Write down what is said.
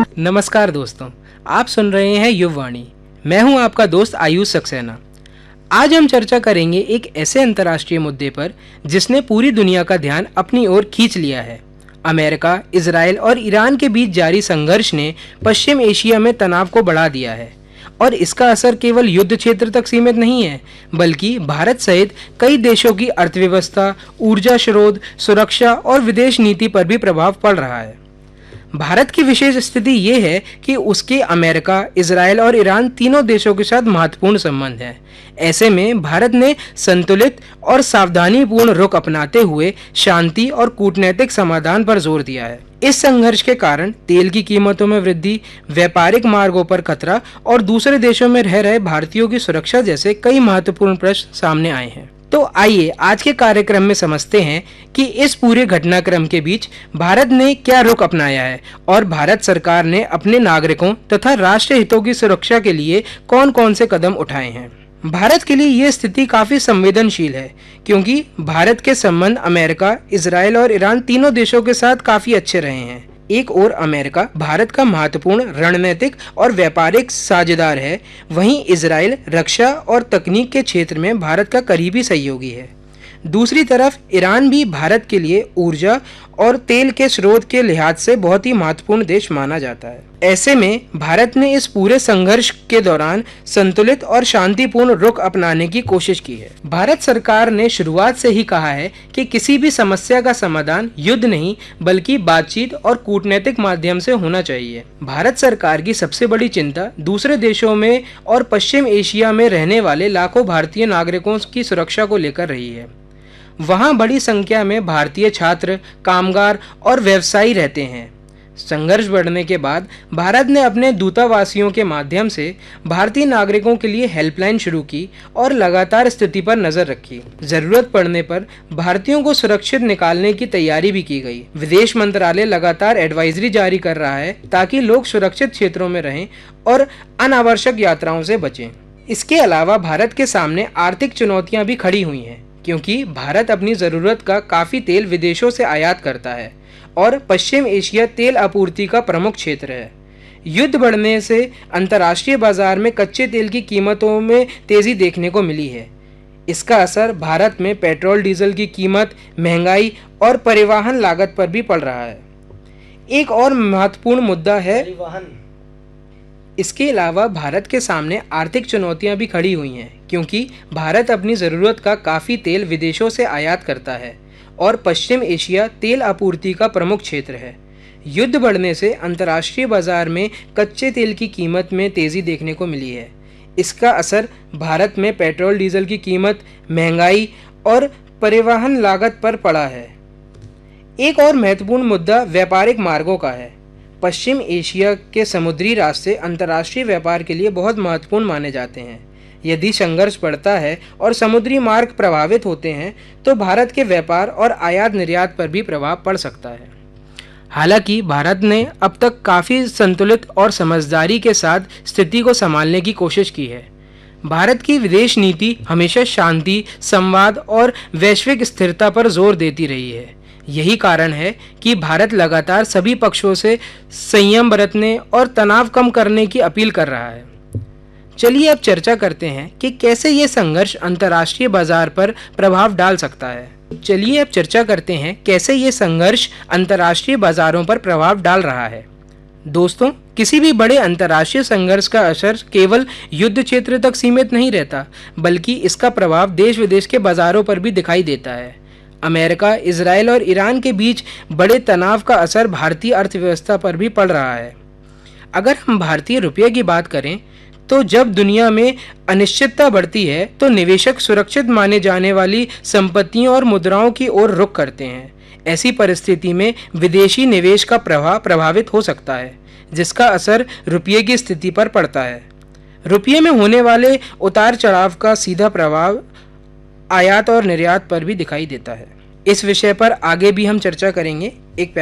नमस्कार दोस्तों, आप सुन रहे हैं युववाणी। मैं हूं आपका दोस्त आयुष सक्सेना। आज हम चर्चा करेंगे एक ऐसे अंतर्राष्ट्रीय मुद्दे पर जिसने पूरी दुनिया का ध्यान अपनी ओर खींच लिया है। अमेरिका, इजराइल और ईरान के बीच जारी संघर्ष ने पश्चिम एशिया में तनाव को बढ़ा दिया है और इसका असर केवल युद्ध क्षेत्र तक सीमित नहीं है, बल्कि भारत सहित कई देशों की अर्थव्यवस्था, ऊर्जा स्रोत, सुरक्षा और विदेश नीति पर भी प्रभाव पड़ रहा है। भारत की विशेष स्थिति ये है कि उसके अमेरिका, इजराइल और ईरान तीनों देशों के साथ महत्वपूर्ण संबंध हैं। ऐसे में भारत ने संतुलित और सावधानीपूर्ण रुख अपनाते हुए शांति और कूटनैतिक समाधान पर जोर दिया है। इस संघर्ष के कारण तेल की कीमतों में वृद्धि, व्यापारिक मार्गों पर खतरा और दूसरे देशों में रह रहे भारतीयों की सुरक्षा जैसे कई महत्वपूर्ण प्रश्न सामने आए हैं। तो आइए आज के कार्यक्रम में समझते हैं कि इस पूरे घटनाक्रम के बीच भारत ने क्या रुख अपनाया है और भारत सरकार ने अपने नागरिकों तथा राष्ट्र हितों की सुरक्षा के लिए कौन कौन से कदम उठाए हैं। भारत के लिए यह स्थिति काफी संवेदनशील है क्योंकि भारत के संबंध अमेरिका, इजराइल और ईरान तीनों देशों के साथ काफी अच्छे रहे हैं। एक ओर अमेरिका भारत का महत्वपूर्ण रणनीतिक और व्यापारिक साझेदार है, वहीं इजराइल रक्षा और तकनीक के क्षेत्र में भारत का करीबी सहयोगी है। दूसरी तरफ ईरान भी भारत के लिए ऊर्जा और तेल के स्रोत के लिहाज से बहुत ही महत्वपूर्ण देश माना जाता है। ऐसे में भारत ने इस पूरे संघर्ष के दौरान संतुलित और शांतिपूर्ण रुख अपनाने की कोशिश की है। भारत सरकार ने शुरुआत से ही कहा है कि किसी भी समस्या का समाधान युद्ध नहीं बल्कि बातचीत और कूटनैतिक माध्यम से होना चाहिए। भारत सरकार की सबसे बड़ी चिंता दूसरे देशों में और पश्चिम एशिया में रहने वाले लाखों भारतीय नागरिकों की सुरक्षा को लेकर रही है। वहां बड़ी संख्या में भारतीय छात्र, कामगार और व्यवसायी रहते हैं। संघर्ष बढ़ने के बाद भारत ने अपने दूतावासियों के माध्यम से भारतीय नागरिकों के लिए हेल्पलाइन शुरू की और लगातार स्थिति पर नजर रखी। जरूरत पड़ने पर भारतीयों को सुरक्षित निकालने की तैयारी भी की गई। विदेश मंत्रालय लगातार एडवाइजरी जारी कर रहा है ताकि लोग सुरक्षित क्षेत्रों में रहें और अनावश्यक यात्राओं से बचें। इसके अलावा भारत के सामने आर्थिक चुनौतियां भी खड़ी हुई हैं क्योंकि भारत अपनी ज़रूरत का काफ़ी तेल विदेशों से आयात करता है और पश्चिम एशिया तेल आपूर्ति का प्रमुख क्षेत्र है। युद्ध बढ़ने से अंतर्राष्ट्रीय बाजार में कच्चे तेल की कीमतों में तेज़ी देखने को मिली है। इसका असर भारत में पेट्रोल डीजल की कीमत, महंगाई और परिवहन लागत पर भी पड़ रहा है। एक और महत्वपूर्ण मुद्दा है परिवहन। इसके अलावा भारत के सामने आर्थिक चुनौतियां भी खड़ी हुई हैं क्योंकि भारत अपनी ज़रूरत का काफ़ी तेल विदेशों से आयात करता है और पश्चिम एशिया तेल आपूर्ति का प्रमुख क्षेत्र है। युद्ध बढ़ने से अंतर्राष्ट्रीय बाजार में कच्चे तेल की कीमत में तेज़ी देखने को मिली है। इसका असर भारत में पेट्रोल डीजल की कीमत, महंगाई और परिवहन लागत पर पड़ा है। एक और महत्वपूर्ण मुद्दा व्यापारिक मार्गों का है। पश्चिम एशिया के समुद्री रास्ते अंतर्राष्ट्रीय व्यापार के लिए बहुत महत्वपूर्ण माने जाते हैं। यदि संघर्ष बढ़ता है और समुद्री मार्ग प्रभावित होते हैं तो भारत के व्यापार और आयात निर्यात पर भी प्रभाव पड़ सकता है। हालांकि भारत ने अब तक काफ़ी संतुलित और समझदारी के साथ स्थिति को संभालने की कोशिश की है। भारत की विदेश नीति हमेशा शांति, संवाद और वैश्विक स्थिरता पर जोर देती रही है। यही कारण है कि भारत लगातार सभी पक्षों से संयम बरतने और तनाव कम करने की अपील कर रहा है। चलिए अब चर्चा करते हैं कि कैसे ये संघर्ष अंतर्राष्ट्रीय बाजार पर प्रभाव डाल सकता है। डाल रहा है। दोस्तों, किसी भी बड़े अंतर्राष्ट्रीय संघर्ष का असर केवल युद्ध क्षेत्र तक सीमित नहीं रहता, बल्कि इसका प्रभाव देश विदेश के बाजारों पर भी दिखाई देता है। अमेरिका, इजराइल और ईरान के बीच बड़े तनाव का असर भारतीय अर्थव्यवस्था पर भी पड़ रहा है। अगर हम भारतीय रुपये की बात करें तो जब दुनिया में अनिश्चितता बढ़ती है तो निवेशक सुरक्षित माने जाने वाली संपत्तियों और मुद्राओं की ओर रुख करते हैं। ऐसी परिस्थिति में विदेशी निवेश का प्रवाह प्रभावित हो सकता है, जिसका असर रुपये की स्थिति पर पड़ता है। रुपये में होने वाले उतार चढ़ाव का सीधा प्रभाव आयात और निर्यात पर भी दिखाई देता है। इस विषय पर आगे भी हम चर्चा करेंगे। एक